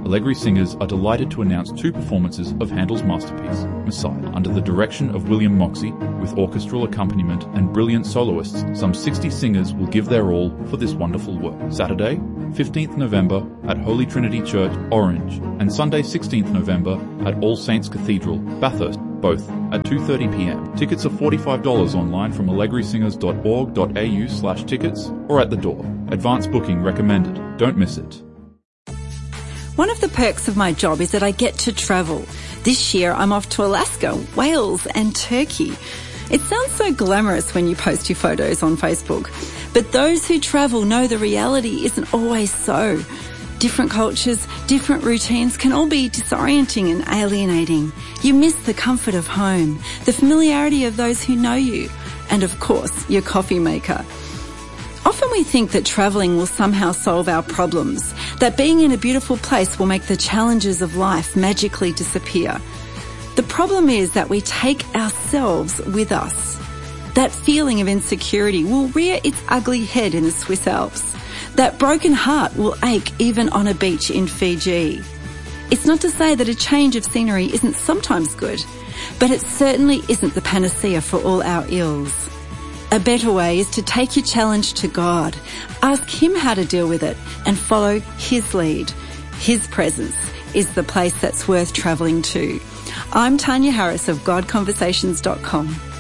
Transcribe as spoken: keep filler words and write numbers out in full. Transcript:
Allegri singers are delighted to announce two performances of Handel's masterpiece, Messiah, under the direction of William Moxey, with orchestral accompaniment and brilliant soloists. Some sixty singers will give their all for this wonderful work. Saturday, fifteenth November at Holy Trinity Church, Orange, and Sunday, sixteenth November at All Saints Cathedral, Bathurst, both at two thirty p m. Tickets are forty-five dollars online from allegri singers dot org dot a u slash tickets or at the door. Advance booking recommended. Don't miss it. One of the perks of my job is that I get to travel. This year I'm off to Alaska, Wales and Turkey. It sounds so glamorous when you post your photos on Facebook, but those who travel know the reality isn't always so. Different cultures, different routines can all be disorienting and alienating. You miss the comfort of home, the familiarity of those who know you, and of course, your coffee maker. Often we think that travelling will somehow solve our problems, that being in a beautiful place will make the challenges of life magically disappear. The problem is that we take ourselves with us. That feeling of insecurity will rear its ugly head in the Swiss Alps. That broken heart will ache even on a beach in Fiji. It's not to say that a change of scenery isn't sometimes good, but it certainly isn't the panacea for all our ills. A better way is to take your challenge to God, ask Him how to deal with it, and follow His lead. His presence is the place that's worth travelling to. I'm Tanya Harris of God Conversations dot com.